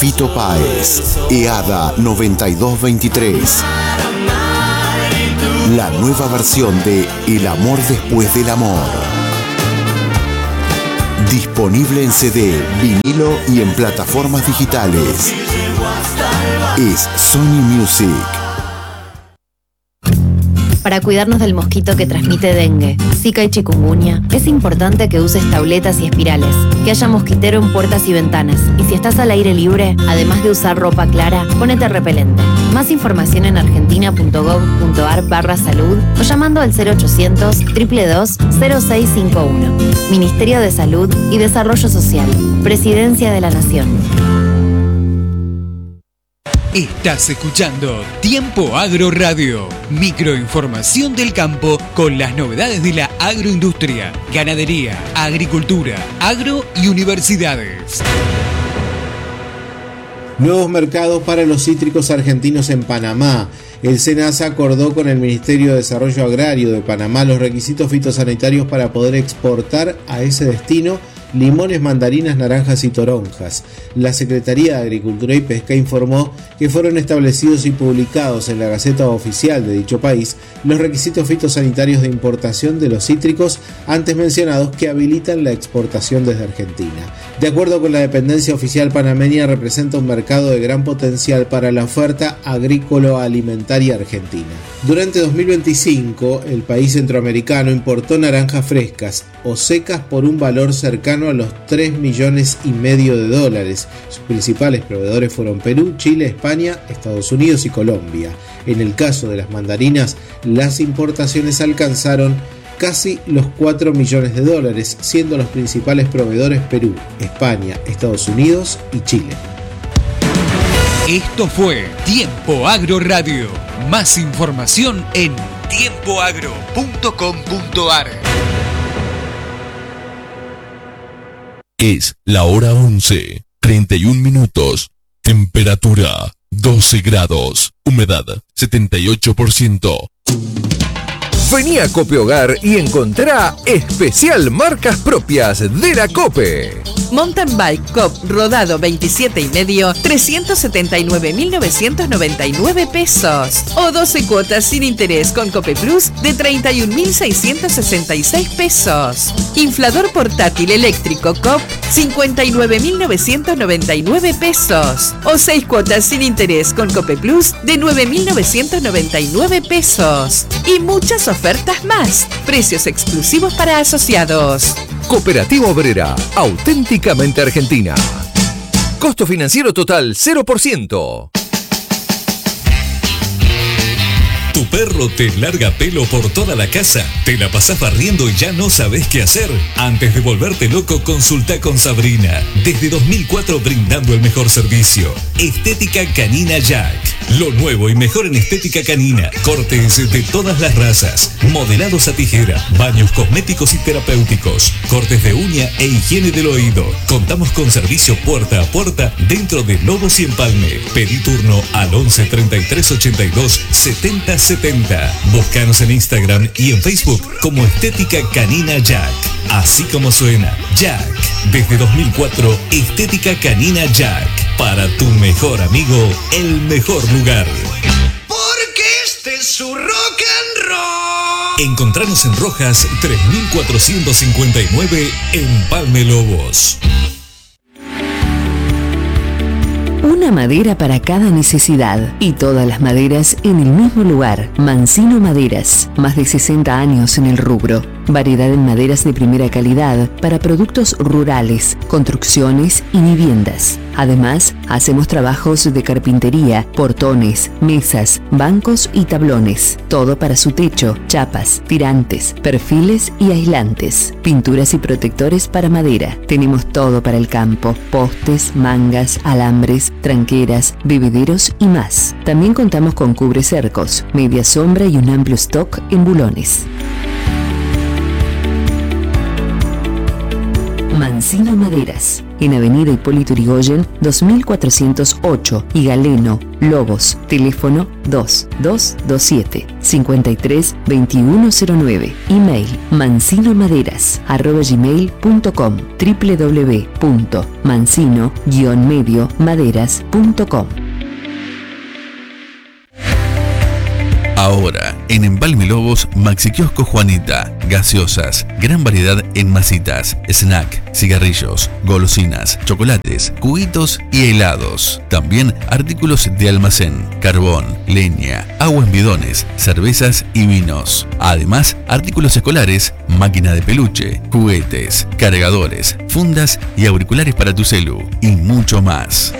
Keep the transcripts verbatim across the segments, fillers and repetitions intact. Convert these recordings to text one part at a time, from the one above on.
Fito Páez, EADA noventa y dos veintitrés. La nueva versión de El amor después del amor. Disponible en C D, vinilo y en plataformas digitales. Es Sony Music. Para cuidarnos del mosquito que transmite dengue, zika y chikungunya, es importante que uses tabletas y espirales, que haya mosquitero en puertas y ventanas, y si estás al aire libre, además de usar ropa clara, ponete repelente. Más información en argentina.gov.ar barra salud o llamando al cero ochocientos, dos dos dos, cero seis cinco uno. Ministerio de Salud y Desarrollo Social. Presidencia de la Nación. Estás escuchando Tiempo Agro Radio, microinformación del campo con las novedades de la agroindustria, ganadería, agricultura, agro y universidades. Nuevos mercados para los cítricos argentinos en Panamá. El SENASA acordó con el Ministerio de Desarrollo Agrario de Panamá los requisitos fitosanitarios para poder exportar a ese destino limones, mandarinas, naranjas y toronjas. La Secretaría de Agricultura y Pesca informó que fueron establecidos y publicados en la Gaceta Oficial de dicho país los requisitos fitosanitarios de importación de los cítricos antes mencionados que habilitan la exportación desde Argentina. De acuerdo con la dependencia oficial panameña, representa un mercado de gran potencial para la oferta agrícola-alimentaria argentina. Durante dos mil veinticinco, el país centroamericano importó naranjas frescas o secas por un valor cercano a los tres millones y medio de dólares. Sus principales proveedores fueron Perú, Chile, España, Estados Unidos y Colombia. En el caso de las mandarinas, las importaciones alcanzaron casi los cuatro millones de dólares, siendo los principales proveedores Perú, España, Estados Unidos y Chile. Esto fue Tiempo Agro Radio. Más información en tiempo agro punto com punto ar. Es la hora once, treinta y un minutos. Temperatura doce grados. Humedad setenta y ocho por ciento. Vení a Cope Hogar y encontrá especial marcas propias de la Cope. Mountain Bike Cop rodado veintisiete y medio, trescientos setenta y nueve mil novecientos noventa y nueve pesos. O doce cuotas sin interés con Cope Plus de treinta y un mil seiscientos sesenta y seis pesos. Inflador portátil eléctrico Cop, cincuenta y nueve mil novecientos noventa y nueve pesos. O seis cuotas sin interés con Cope Plus de nueve mil novecientos noventa y nueve pesos. Y muchas ofertas más. Precios exclusivos para asociados. Cooperativa Obrera, auténticamente argentina. Costo financiero total cero por ciento. ¿Tu perro te larga pelo por toda la casa? ¿Te la pasás barriendo y ya no sabés qué hacer? Antes de volverte loco, consulta con Sabrina. Desde dos mil cuatro brindando el mejor servicio. Estética Canina Jack. Lo nuevo y mejor en estética canina. Cortes de todas las razas. Modelados a tijera. Baños cosméticos y terapéuticos. Cortes de uña e higiene del oído. Contamos con servicio puerta a puerta dentro de Lobos y Empalme. Pedí turno al once treinta y tres ochenta y dos setenta setenta. Búscanos en Instagram y en Facebook como Estética Canina Jack. Así como suena, Jack. Desde dos mil cuatro, Estética Canina Jack. Para tu mejor amigo, el mejor lugar. Porque este es su rock and roll. Encontranos en Rojas tres mil cuatrocientos cincuenta y nueve en Palme Lobos. Una madera para cada necesidad y todas las maderas en el mismo lugar. Mancino Maderas, más de sesenta años en el rubro. Variedad en maderas de primera calidad para productos rurales, construcciones y viviendas. Además, hacemos trabajos de carpintería, portones, mesas, bancos y tablones. Todo para su techo, chapas, tirantes, perfiles y aislantes. Pinturas y protectores para madera. Tenemos todo para el campo: postes, mangas, alambres, tranqueras, bebederos y más. También contamos con cubrecercos, media sombra y un amplio stock en bulones. Mancino Maderas. En Avenida Hipólito Yrigoyen, dos mil cuatrocientos ocho y Galeno, Lobos. Teléfono dos dos dos siete, cinco tres dos uno cero nueve. Email mancinomaderas arroba gmail punto com, w w w punto mancino guion medio maderas punto com. Ahora, en Empalme Lobos, Maxi Kiosco Juanita, gaseosas, gran variedad en masitas, snack, cigarrillos, golosinas, chocolates, juguitos y helados. También artículos de almacén, carbón, leña, agua en bidones, cervezas y vinos. Además, artículos escolares, máquina de peluche, juguetes, cargadores, fundas y auriculares para tu celu y mucho más.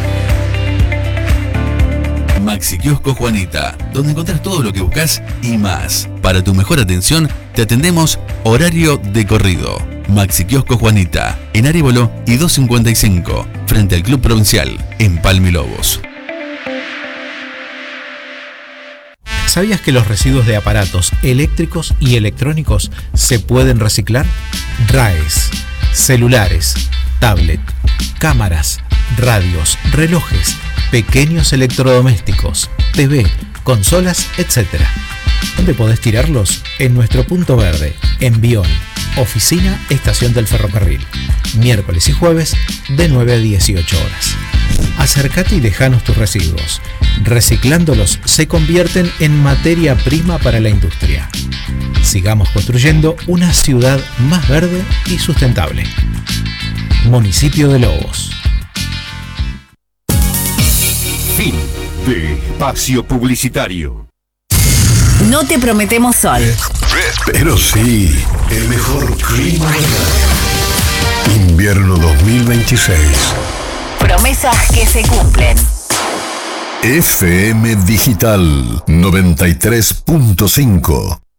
Maxi Kiosco Juanita, donde encontrás todo lo que buscas y más. Para tu mejor atención, te atendemos horario de corrido. Maxi Kiosco Juanita, en Arévolo y doscientos cincuenta y cinco, frente al Club Provincial, Empalme Lobos. ¿Sabías que los residuos de aparatos eléctricos y electrónicos se pueden reciclar? RAES, celulares, tablet, cámaras, radios, relojes, pequeños electrodomésticos, T V, consolas, etcétera. ¿Dónde podés tirarlos? En nuestro punto verde, en Bion, oficina Estación del Ferrocarril, miércoles y jueves de nueve a dieciocho horas. Acércate y dejanos tus residuos. Reciclándolos se convierten en materia prima para la industria. Sigamos construyendo una ciudad más verde y sustentable. Municipio de Lobos. Fin de espacio publicitario. No te prometemos sol. Pero sí, el mejor clima del año. Invierno dos mil veintiséis. Promesas que se cumplen. F M Digital noventa y tres punto cinco.